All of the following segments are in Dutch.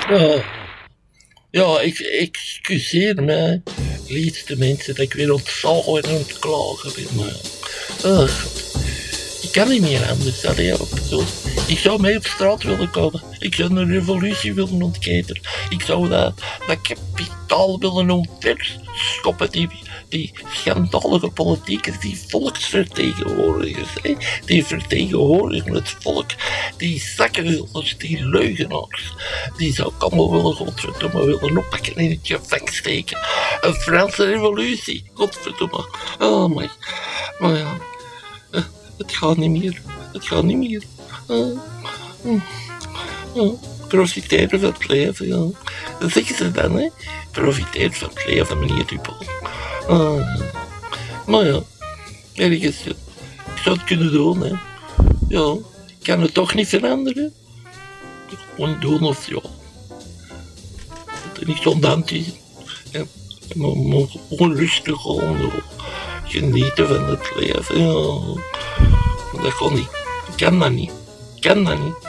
Ja, ja, ik excuseer me, liefste mensen, dat ik weer ontzagen en ontklagen ben. Maar ik kan niet meer anders. Ik zou mee op straat willen komen. Ik zou een revolutie willen ontketenen. Ik zou dat kapitaal willen omverschoppen. Die schandalige politiekers, die volksvertegenwoordigers, hè? Die vertegenwoordigen het volk, die zakkenvullers, die leugenaars, die zou ik allemaal willen, godverdomme, willen oppakken en in het gevangen steken. Een Franse revolutie, godverdomme. Oh my. Maar ja, het gaat niet meer, het gaat niet meer. Profiteren van het leven, ja. Dat zeggen ze dan, hè. Profiteer van het leven, meneer Duppel. Maar ja, ergens, ik zou het kunnen doen, hè. Ja, ik kan het toch niet veranderen. Gewoon doen of ja. Dat er niet zo'n hand is. Ja, maar gewoon rustig gewoon genieten van het leven, ja. Dat kan niet. Ik kan dat niet. Ik kan dat niet.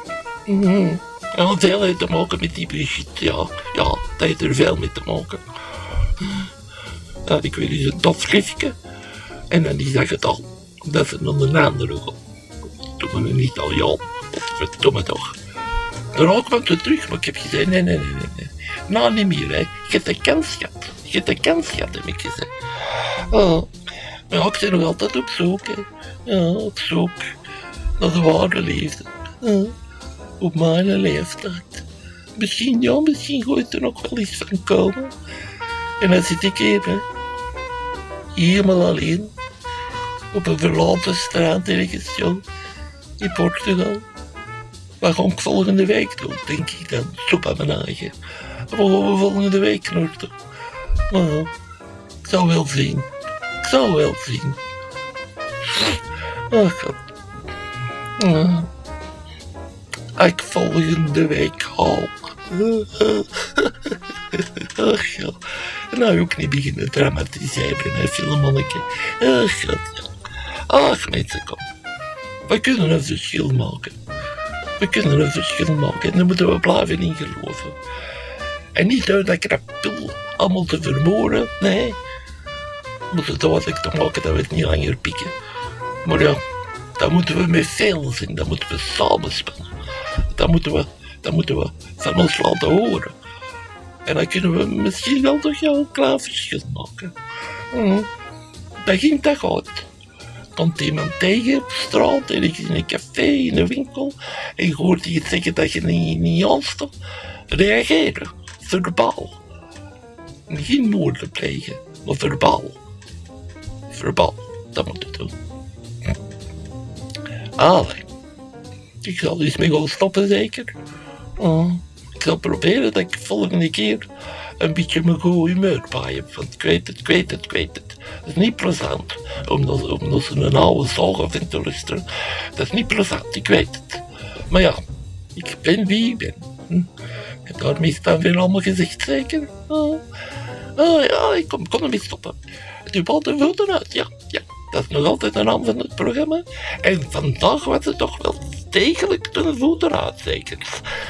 Ja, veel heeft te maken met die Brigitte, ja. Ja, dat heeft er veel mee te maken. Ja, ik weet eens een tof schriftje. En dan is dat gedaan. Dat is dan een andere god. Doe me een Italiaan. Verdomme toch. Daarna kwam ze terug, maar ik heb gezegd, nee. Nou, niet meer, hè. Je hebt de kans gehad. Je hebt de kans gehad, heb ik gezegd. Maar ja, ik ben nog altijd op zoek, hè. Ja, op zoek naar de ware liefde. Op mijn leeftijd. Misschien gooit er nog wel iets van komen. En dan zit ik hier, hè. Helemaal alleen. Op een verlaten straat ergens, joh. In Portugal. Wat ga ik volgende week doen, denk ik dan. Soep aan mijn eigen. Wat gaan we volgende week naartoe? Nou, ik zal wel zien. Oh god. Ik volgende week haal. Ach ja. Nou ook niet beginnen dramatiseren, hè, filmmanneke. Ach god, ja. Ach mensen, kom. We kunnen een verschil maken. En daar moeten we blijven in geloven. En niet door dat krapul allemaal te vermoorden, nee. We moeten duidelijk te maken dat we het niet langer pikken. Maar ja, dat moeten we met veel zijn, dat moeten we samenspannen. Dat moeten we van ons laten horen. En dan kunnen we misschien wel toch een klein verschil maken. Dat ging toch uit. Komt iemand tegen op straat, ergens in een café, in een winkel, en je hoort je zeggen dat je niet aanstaat. Reageren, verbaal. Geen moorden plegen, maar verbaal. Verbaal, dat moet je doen. Allee. Ik zal dus mee gaan stoppen, zeker. Ik zal proberen dat ik volgende keer een beetje mijn goede humeur bij heb. Want ik weet het. Het is niet plezant om een oude zagen in te luisteren. Dat is niet plezant, ik weet het. Maar ja, ik ben wie ik ben. En daarmee is dan weer allemaal gezegd, zeker. Ja, ik kon ermee stoppen. Het valt de voeten uit, ja. Dat is nog altijd de naam van het programma. En vandaag was het toch wel degelijk de voeten uit, zeker.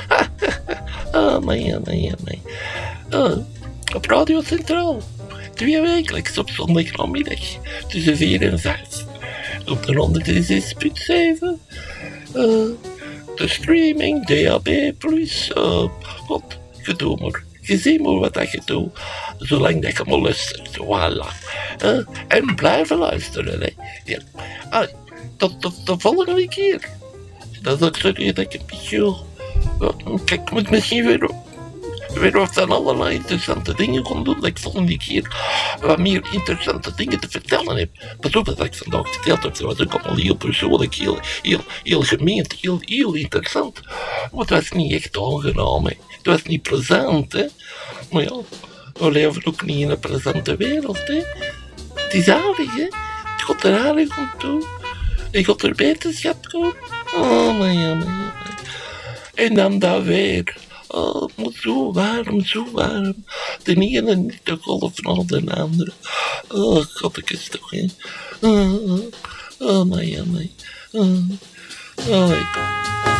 Nee. Op Radio Centraal. 2 wekelijks op zondagnamiddag. Tussen 4 en 5. Op de 106.7. De streaming, DAB+. God, je doet maar. Je ziet maar wat dat je doet. Zolang dat je maar luistert. Voilà. En blijven luisteren. Hè. Ja. Tot de volgende keer. Dat is ook zo dat ik een beetje... Kijk, ik moet misschien weer wat van allerlei interessante dingen gaan doen. Dat ik volgende keer wat meer interessante dingen te vertellen heb. Bijvoorbeeld wat ik vandaag verteld heb. Dat was ook allemaal heel persoonlijk, heel gemeend, heel interessant. Maar het was niet echt aangenaam. Hè. Het was niet plezant, hè. Maar ja, we leven ook niet in een plezante wereld, hè. Het is aardig, hè. Het gaat er aardig om toe. Je gaat er beterschap komen. Maar. En dan dat weer. Het moet zo warm. De ene niet de golf van de andere. God, ik is toch, hè. Maar.